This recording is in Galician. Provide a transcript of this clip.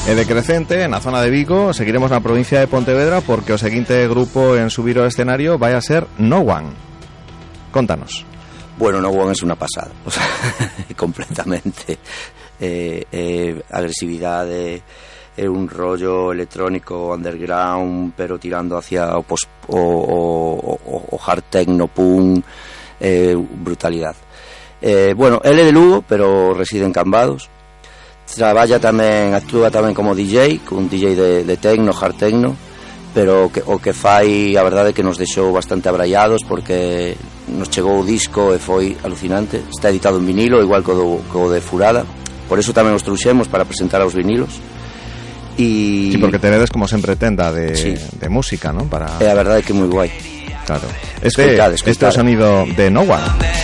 E decrecente, na zona de Vigo, seguiremos na provincia de Pontevedra porque o seguinte grupo en subir ao escenario vai a ser No One. Contanos. Bueno, No One es una pasada, o sea, completamente. Agresividade, un rollo electrónico underground, pero tirando hacia o hard techno, punk, brutalidad. Bueno, él é de Lugo, pero reside en Cambados. Actúa tamén como DJ, un DJ de techno, hard techno, pero o que fai, a verdade é que nos deixou bastante abraiados porque nos chegou o disco e foi alucinante. Está editado en vinilo, igual co de Furada, por eso tamén os trouxemos para presentar aos vinilos. Sí, porque tenedes como sempre tenda de música, ¿no? A verdade é que é moi guai. Claro. Este é o sonido de No One.